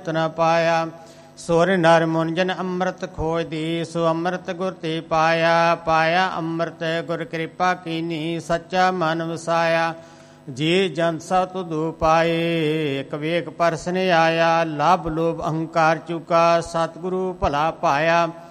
ਨ ਪਾਇਆ। ਸੁਰ ਨਰ ਮੁਨ ਜਨ ਅੰਮ੍ਰਿਤ ਖੋਜਦੀ, ਸੋ ਅੰਮ੍ਰਿਤ ਗੁਰ ਤੇ ਪਾਇਆ। ਪਾਇਆ ਅੰਮ੍ਰਿਤ ਗੁਰ ਕਿਰਪਾ ਕੀਨੀ, ਸੱਚਾ ਮਨ ਵਸਾਇਆ। ਜੀ ਜਨ ਸਭ ਤੁਧੁ ਪਾਏ, ਇਕ ਵੇਖ ਪਰਸਨ ਆਇਆ। ਲਭ ਲੋਭ ਅਹੰਕਾਰ ਚੁਕਾ, ਸਤਿਗੁਰੂ ਭਲਾ ਪਾਇਆ।